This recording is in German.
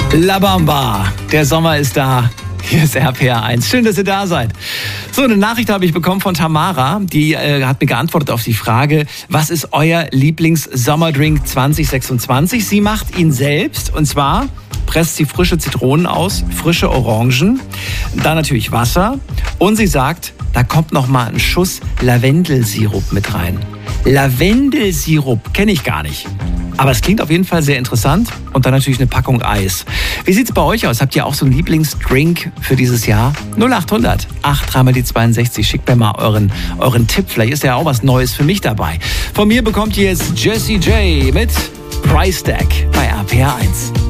La Bamba, der Sommer ist da. Hier ist RPR1. Schön, dass ihr da seid. So, eine Nachricht habe ich bekommen von Tamara. Die hat mir geantwortet auf die Frage, was ist euer Lieblings-Sommerdrink 2026? Sie macht ihn selbst und zwar presst sie frische Zitronen aus, frische Orangen, dann natürlich Wasser und sie sagt, da kommt noch mal ein Schuss Lavendelsirup mit rein. Lavendelsirup kenne ich gar nicht. Aber es klingt auf jeden Fall sehr interessant. Und dann natürlich eine Packung Eis. Wie sieht's bei euch aus? Habt ihr auch so einen Lieblingsdrink für dieses Jahr? 0800 83 die 62. Schickt mir mal euren Tipp. Vielleicht ist ja auch was Neues für mich dabei. Von mir bekommt ihr jetzt Jessie J mit Price Tag bei RPR1.